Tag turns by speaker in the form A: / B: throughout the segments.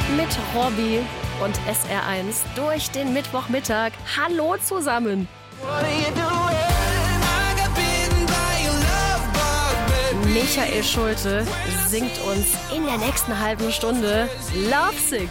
A: mit Robby und SR1 durch den Mittwochmittag. Hallo zusammen! Michael Schulte singt uns in der nächsten halben Stunde Lovesick.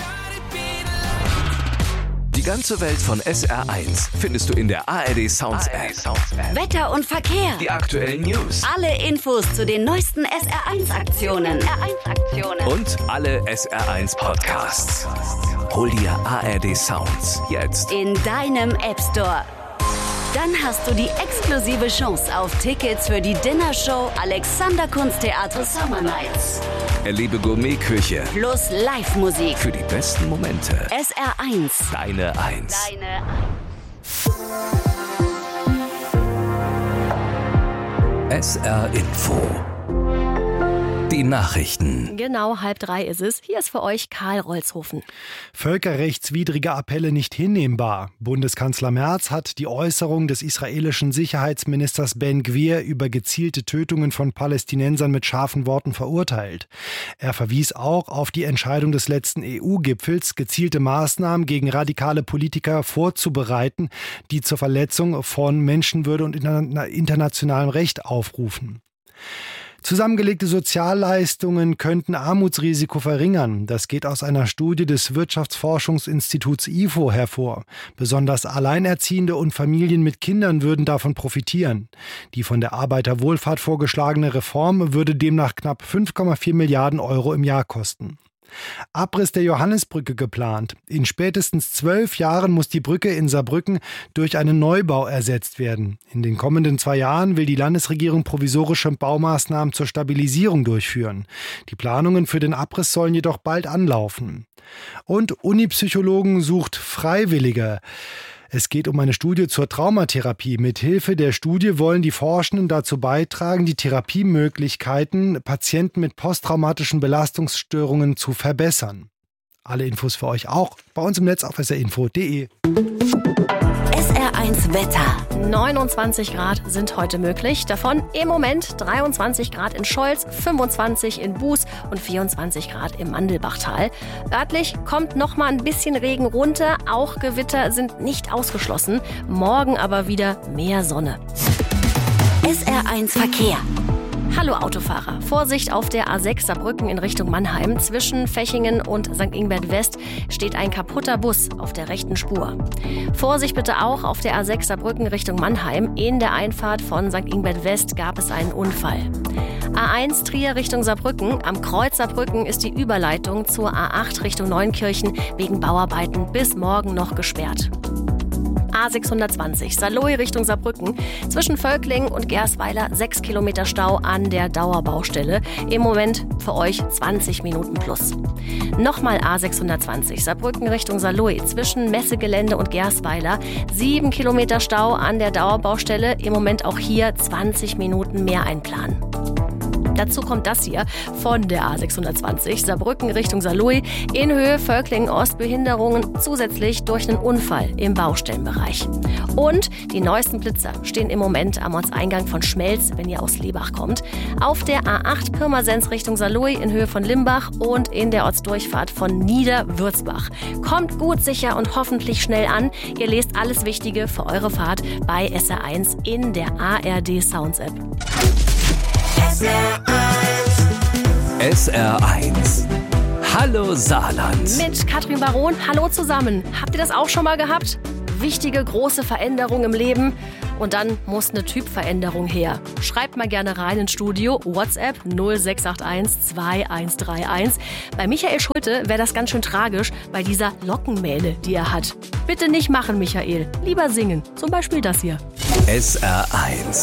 B: Die ganze Welt von SR1 findest du in der ARD Sounds App.
C: Wetter und Verkehr.
B: Die aktuellen News.
C: Alle Infos zu den neuesten SR1-Aktionen.
B: Und alle SR1 Podcasts. Hol dir ARD Sounds jetzt
C: in deinem App Store. Dann hast du die exklusive Chance auf Tickets für die Dinnershow Alexander Kunsttheater Summer Nights.
B: Erlebe Gourmetküche
C: Plus Live-Musik.
B: für die besten Momente.
C: SR1.
B: Deine Eins. SR Info. Die Nachrichten.
A: Genau, 2:30 ist es. Hier ist für euch Karl Rolzhofen.
D: Völkerrechtswidrige Appelle nicht hinnehmbar. Bundeskanzler Merz hat die Äußerung des israelischen Sicherheitsministers Ben Gvir über gezielte Tötungen von Palästinensern mit scharfen Worten verurteilt. Er verwies auch auf die Entscheidung des letzten EU-Gipfels, gezielte Maßnahmen gegen radikale Politiker vorzubereiten, die zur Verletzung von Menschenwürde und internationalem Recht aufrufen. Zusammengelegte Sozialleistungen könnten Armutsrisiko verringern. Das geht aus einer Studie des Wirtschaftsforschungsinstituts IFO hervor. Besonders Alleinerziehende und Familien mit Kindern würden davon profitieren. Die von der Arbeiterwohlfahrt vorgeschlagene Reform würde demnach knapp 5,4 Milliarden Euro im Jahr kosten. Abriss der Johannisbrücke geplant. In spätestens 12 Jahren muss die Brücke in Saarbrücken durch einen Neubau ersetzt werden. In den kommenden 2 Jahren will die Landesregierung provisorische Baumaßnahmen zur Stabilisierung durchführen. Die Planungen für den Abriss sollen jedoch bald anlaufen. Und Unipsychologen sucht Freiwillige. Es geht um eine Studie zur Traumatherapie. Mithilfe der Studie wollen die Forschenden dazu beitragen, die Therapiemöglichkeiten Patienten mit posttraumatischen Belastungsstörungen zu verbessern. Alle Infos für euch auch bei uns im Netz auf srinfo.de.
C: SR1 Wetter.
A: 29 Grad sind heute möglich. Davon im Moment 23 Grad in Scholz, 25 in Buß und 24 Grad im Mandelbachtal. Örtlich kommt noch mal ein bisschen Regen runter. Auch Gewitter sind nicht ausgeschlossen. Morgen aber wieder mehr Sonne.
C: SR1 Verkehr.
A: Hallo Autofahrer. Vorsicht auf der A6 Saarbrücken in Richtung Mannheim. Zwischen Fechingen und St. Ingbert West steht ein kaputter Bus auf der rechten Spur. Vorsicht bitte auch auf der A6 Saarbrücken Richtung Mannheim. In der Einfahrt von St. Ingbert West gab es einen Unfall. A1 Trier Richtung Saarbrücken. Am Kreuz Saarbrücken ist die Überleitung zur A8 Richtung Neunkirchen wegen Bauarbeiten bis morgen noch gesperrt. A620 Saarlouis Richtung Saarbrücken. Zwischen Völklingen und Gersweiler 6 Kilometer Stau an der Dauerbaustelle. Im Moment für euch 20 Minuten plus. Nochmal A620 Saarbrücken Richtung Saarlouis. Zwischen Messegelände und Gersweiler 7 Kilometer Stau an der Dauerbaustelle. Im Moment auch hier 20 Minuten mehr einplanen. Dazu kommt das hier von der A620 Saarbrücken Richtung Saarlouis. In Höhe Völklingen-Ost Behinderungen zusätzlich durch einen Unfall im Baustellenbereich. Und die neuesten Blitzer stehen im Moment am Ortseingang von Schmelz, wenn ihr aus Lebach kommt. Auf der A8 Pirmasens Richtung Saarlouis in Höhe von Limbach und in der Ortsdurchfahrt von Niederwürzbach. Kommt gut, sicher und hoffentlich schnell an. Ihr lest alles Wichtige für eure Fahrt bei SR1 in der ARD Sounds App.
B: SR1. Hallo Saarland.
A: Mit Katrin Baron, hallo zusammen. Habt ihr das auch schon mal gehabt? Wichtige, große Veränderung im Leben. Und dann muss eine Typveränderung her. Schreibt mal gerne rein ins Studio. WhatsApp 0681 2131. Bei Michael Schulte wäre das ganz schön tragisch bei dieser Lockenmähne, die er hat. Bitte nicht machen, Michael. Lieber singen. Zum Beispiel das hier.
B: SR1.